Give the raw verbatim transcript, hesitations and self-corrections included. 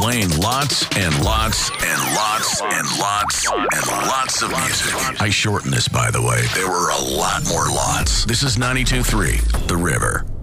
playing lots and lots and lots and lots and lots of music. I shortened this, by the way. There were a lot more lots. This is ninety-two point three, The River.